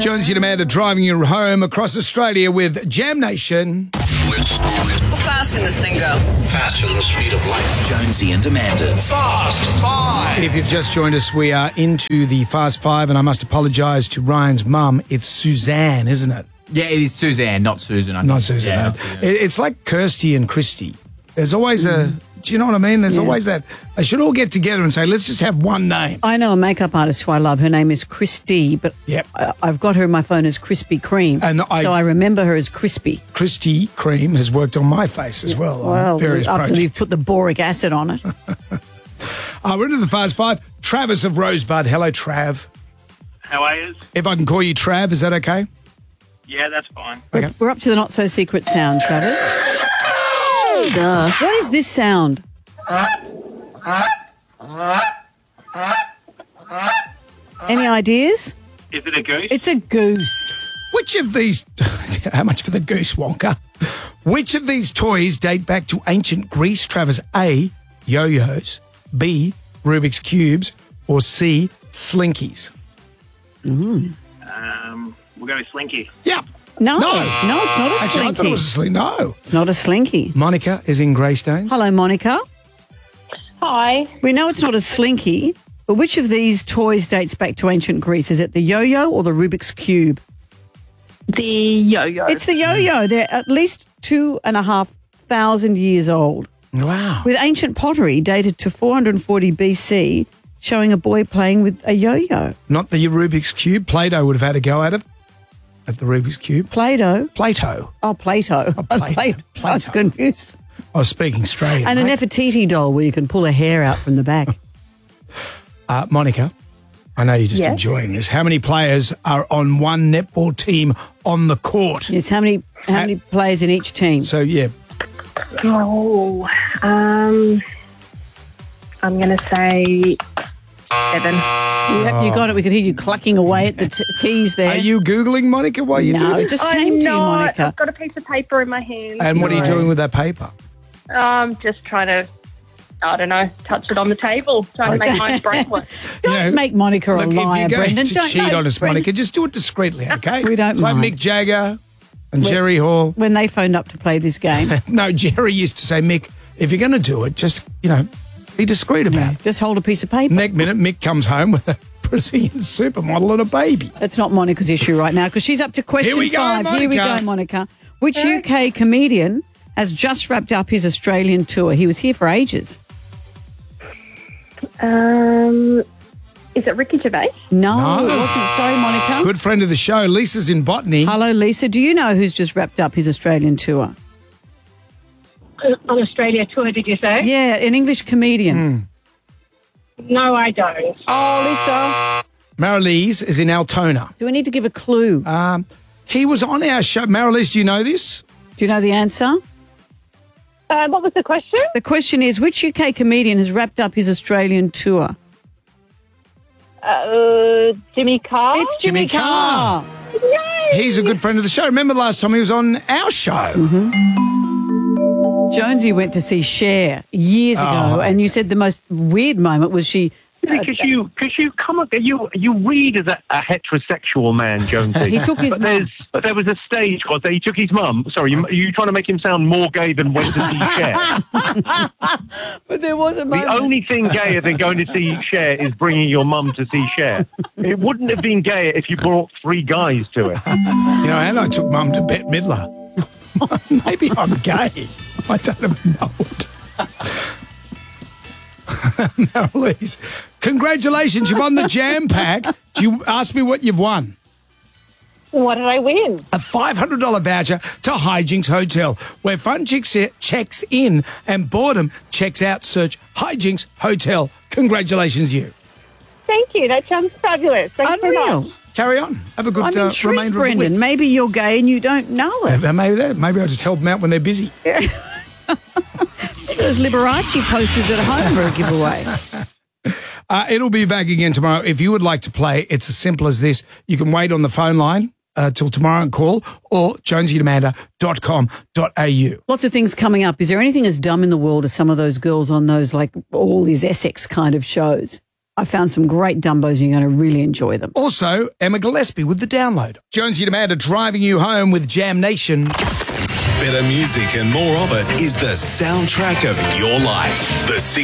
Jonesy and Amanda driving you home across Australia with Jam Nation. How fast can this thing go? Faster than the speed of light. Jonesy and Amanda's Fast Five. If you've just joined us, we are into the Fast Five, and I must apologise to Ryan's mum. It's Suzanne, isn't it? Yeah, it is Suzanne, not Susan. Not Susan. Yeah, No. It's like Kirsty and Christy. There's always a... Do you know what I mean? There's always that... They should all get together and say, let's just have one name. I know a makeup artist who I love. Her name is Christy, but Yep. I've got her in my phone as Krispy Kreme. So I remember her as Crispy. Christy Cream has worked on my face as well on various after projects. we've put the boric acid on it. We're into the Fast Five. Travis of Rosebud. Hello, Trav. How are you? If I can call you Trav, is that okay? Yeah, that's fine. Okay. We're up to the not-so-secret sound, Travis. Duh. What is this sound? Any ideas? Is it a goose? It's a goose. Which of these... How much for the goose, Wonka? Which of these toys date back to ancient Greece, Travis? A, yo-yos, B, Rubik's Cubes, or C, Slinkies? We'll go with Slinky. Yeah. No, it's not a Actually, slinky. I thought it was a slinky. No. It's not a slinky. Monica is in Greystanes. Hello, Monica. Hi. We know it's not a slinky, but which of these toys dates back to ancient Greece? Is it the yo-yo or the Rubik's Cube? The yo-yo. It's the yo-yo. They're at least 2,500 years old, Wow. with ancient pottery dated to 440 BC showing a boy playing with a yo-yo. Not the Rubik's Cube. Plato would have had a go at it. At the Rubik's Cube. Play-Doh. Plato. Oh, Plato. I was confused. I was speaking straight. And an Nefertiti doll where you can pull a hair out from the back. Monica, I know you're just Yes? enjoying this. How many players are on one netball team on the court? Yes, how many players in each team? So, yeah. Oh, I'm going to say 7. Yep, you got it. We could hear you clucking away at the keys there. Are you Googling, Monica, while you do No, it this? just came to you, Monica. I've got a piece of paper in my hand. And what are you doing with that paper? I'm just trying to, I don't know, touch it on the table, trying to make my brain work. Don't make Monica a Look, liar, if you're going Brendan. to Don't cheat no, on us, Brendan. Monica, just do it discreetly, okay? We don't It's like mind. Mick Jagger and Jerry Hall. When they phoned up to play this game, No, Jerry used to say, Mick, if you're going to do it, just, be discreet about it. just hold a piece of paper. Next minute, Mick comes home with a Brazilian supermodel and a baby. That's not Monica's issue right now because she's up to question Here we go, 5. Here we Monica. go, Monica. Which UK comedian has just wrapped up his Australian tour? He was here for ages. Is it Ricky Gervais? No, No. it wasn't. Sorry, Monica. Good friend of the show, Lisa's in Botany. Hello, Lisa. Do you know who's just wrapped up his Australian tour? On Australia tour, did you say? Yeah, an English comedian. No, I don't. Oh, Lisa. Marilise is in Altona. Do we need to give a clue? He was on our show. Marilise, do you know this? Do you know the answer? What was the question? The question is, which UK comedian has wrapped up his Australian tour? Jimmy Carr? It's Jimmy Jimmy Carr. He's a good friend of the show. Remember last time he was on our show? Jonesy went to see Cher years ago, and you said the most weird moment was she... Because you come up, you read as a heterosexual man, Jonesy. He took his mum. But there was a stage, was there? He took his mum. Sorry, you trying to make him sound more gay than went to see Cher. But there was a moment... The only thing gayer than going to see Cher is bringing your mum to see Cher. It wouldn't have been gayer if you brought 3 guys to it. And I took Mum to Bette Midler. Maybe I'm gay. I don't even know it. Marilise, congratulations. You've won the Jam Pack. Do you ask me what you've won? What did I win? A $500 voucher to Hijinks Hotel, where fun checks in and boredom checks out. Search Hijinks Hotel. Congratulations, you. Thank you. That sounds fabulous. Thanks so Unreal. much. Carry on. Have a good I'm intrigued, remainder of the Brendan. week. Maybe you're gay and you don't know it. Maybe I'll just help them out when they're busy. Those Liberace posters at home are a giveaway. It'll be back again tomorrow. If you would like to play, it's as simple as this. You can wait on the phone line till tomorrow and call, or jonesyandamanda.com.au. Lots of things coming up. Is there anything as dumb in the world as some of those girls on those, like, all these Essex kind of shows? I found some great Dumbos and you're going to really enjoy them. Also, Emma Gillespie with the download. Jonesy and Amanda driving you home with Jam Nation. Better music and more of it is the soundtrack of your life. The